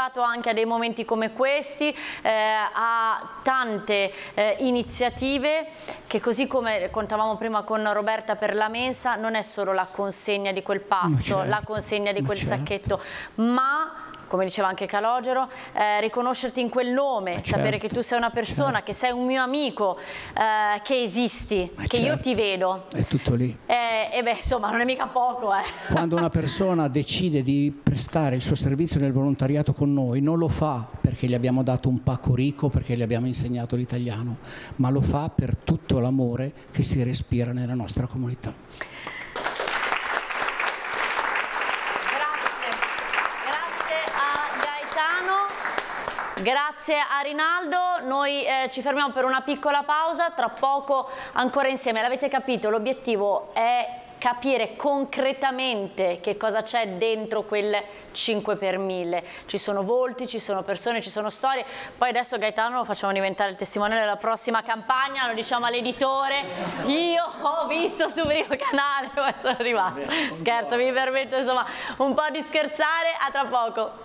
abituato anche a dei momenti come questi, a tante iniziative che, così come contavamo prima con Roberta per la mensa, non è solo la consegna di quel pasto, la consegna di quel sacchetto, ma, come diceva anche Calogero, riconoscerti in quel nome, sapere che tu sei una persona, che sei un mio amico, che esisti, che io ti vedo. È tutto lì. E beh, insomma, non è mica poco. Quando una persona decide di prestare il suo servizio nel volontariato con noi, non lo fa perché gli abbiamo dato un pacco ricco, perché gli abbiamo insegnato l'italiano, ma lo fa per tutto l'amore che si respira nella nostra comunità. Grazie a Rinaldo, noi ci fermiamo per una piccola pausa, tra poco ancora insieme. L'avete capito, l'obiettivo è capire concretamente che cosa c'è dentro quel 5 per 1000. Ci sono volti, ci sono persone, ci sono storie. Poi adesso Gaetano lo facciamo diventare il testimone della prossima campagna, lo diciamo all'editore. Io ho visto su Primo Canale come sono arrivata. Scherzo, mi permetto insomma un po' di scherzare. A tra poco.